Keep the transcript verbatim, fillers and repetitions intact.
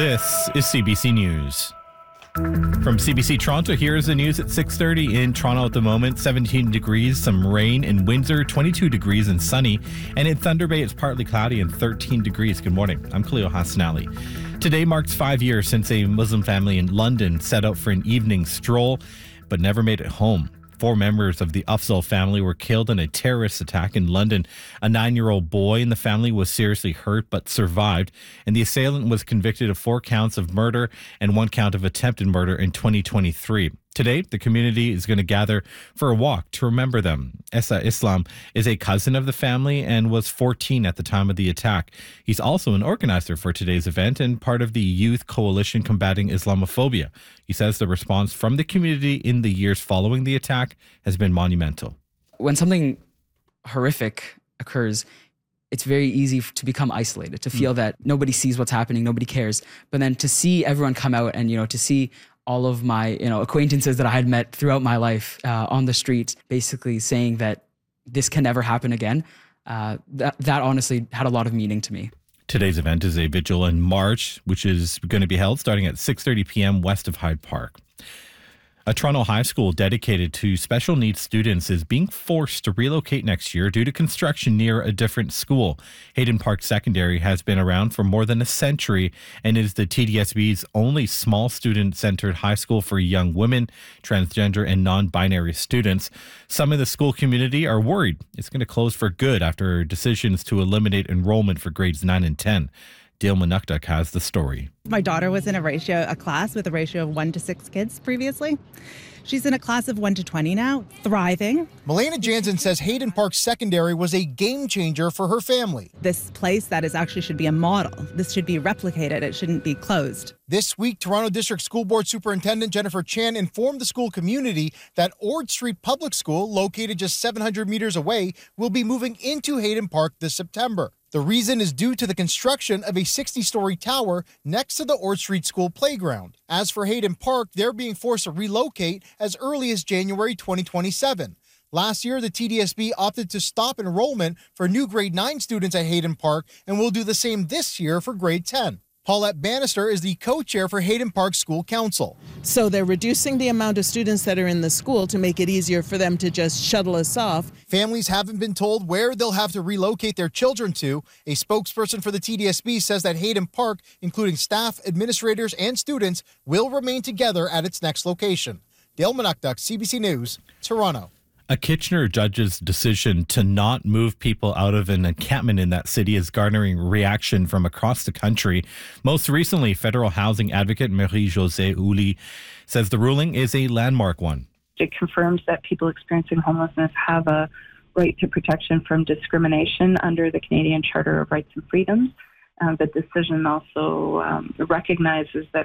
This is C B C News. From C B C Toronto, here's the news at six thirty. In Toronto at the moment, seventeen degrees, some rain. In Windsor, twenty-two degrees and sunny. And in Thunder Bay, it's partly cloudy and thirteen degrees. Good morning. I'm Khalil Hassanali. Today marks five years since a Muslim family in London set out for an evening stroll, but never made it home. Four members of the Afzal family were killed in a terrorist attack in London. A nine-year-old boy in the family was seriously hurt but survived, and the assailant was convicted of four counts of murder and one count of attempted murder in twenty twenty-three. Today, the community is going to gather for a walk to remember them. Essa Islam is a cousin of the family and was fourteen at the time of the attack. He's also an organizer for today's event and part of the Youth Coalition Combating Islamophobia. He says the response from the community in the years following the attack has been monumental. When something horrific occurs, it's very easy to become isolated, to feel mm. that nobody sees what's happening, nobody cares. But then to see everyone come out and, you know, to see all of my, you know, acquaintances that I had met throughout my life uh, on the street, basically saying that this can never happen again, uh, that, that honestly had a lot of meaning to me. Today's event is a vigil in March, which is going to be held starting at six thirty p.m. west of Hyde Park. A Toronto high school dedicated to special needs students is being forced to relocate next year due to construction near a different school. Hayden Park Secondary has been around for more than a century and is the T D S B's only small student-centered high school for young women, transgender, and non-binary students. Some in the school community are worried it's going to close for good after decisions to eliminate enrollment for grades nine and ten. Dale Manukduk has the story. My daughter was in a ratio, a class with a ratio of one to six kids previously. She's in a class of one to twenty now, thriving. Melena Jansen says Hayden Park Secondary was a game changer for her family. This place that is actually should be a model. This should be replicated. It shouldn't be closed. This week, Toronto District School Board Superintendent Jennifer Chan informed the school community that Ord Street Public School, located just seven hundred meters away, will be moving into Hayden Park this September. The reason is due to the construction of a sixty-story tower next to the Ord Street School playground. As for Hayden Park, they're being forced to relocate as early as January twenty twenty-seven. Last year, the T D S B opted to stop enrollment for new grade nine students at Hayden Park and will do the same this year for grade ten. Paulette Bannister is the co-chair for Hayden Park School Council. So they're reducing the amount of students that are in the school to make it easier for them to just shuttle us off. Families haven't been told where they'll have to relocate their children to. A spokesperson for the T D S B says that Hayden Park, including staff, administrators, and students, will remain together at its next location. Dale Manukduk, C B C News, Toronto. A Kitchener judge's decision to not move people out of an encampment in that city is garnering reaction from across the country. Most recently, federal housing advocate Marie-Josée Houle says the ruling is a landmark one. It confirms that people experiencing homelessness have a right to protection from discrimination under the Canadian Charter of Rights and Freedoms. Uh, the decision also um, recognizes that